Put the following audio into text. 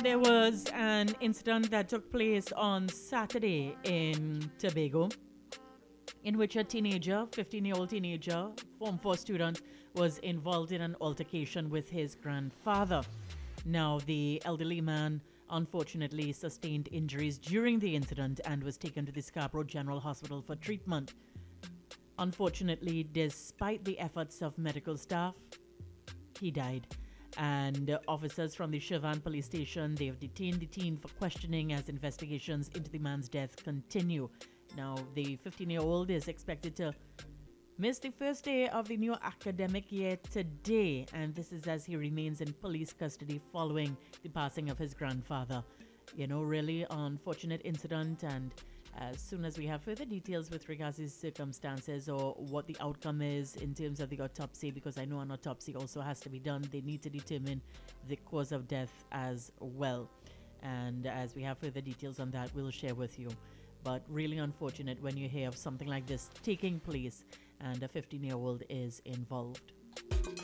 There was an incident that took place on Saturday in Tobago in which a teenager, 15-year-old teenager, Form 4 student, was involved in an altercation with his grandfather. Now, the elderly man unfortunately sustained injuries during the incident and was taken to the Scarborough General Hospital for treatment. Unfortunately, despite the efforts of medical staff, he died. And officers from the Chauvin police station, they have detained the teen for questioning as investigations into the man's death continue. Now, the 15-year-old is expected to miss the first day of the new academic year today, and this is as he remains in police custody following the passing of his grandfather. Really unfortunate incident, and as soon as we have further details with regards to the circumstances or what the outcome is in terms of the autopsy, because I know an autopsy also has to be done, they need to determine the cause of death as well. And as we have further details on that, we'll share with you. But really unfortunate when you hear of something like this taking place and a 15-year-old is involved.